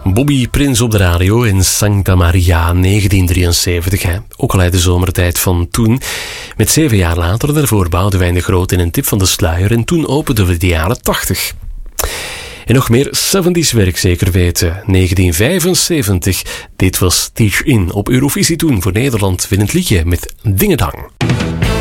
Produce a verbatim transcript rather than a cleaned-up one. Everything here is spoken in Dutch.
Bobby Prins op de radio in Santa Maria negentien drieënzeventig. Hè. Ook al uit de zomertijd van toen. Met zeven jaar later, daarvoor Boudewijn de Groot in een tip van de sluier. En toen openden we de jaren tachtig. En nog meer zeventies werk zeker weten. negentien vijfenzeventig. Dit was Teach In op Eurovisie toen voor Nederland. Winnend liedje met Dingedang.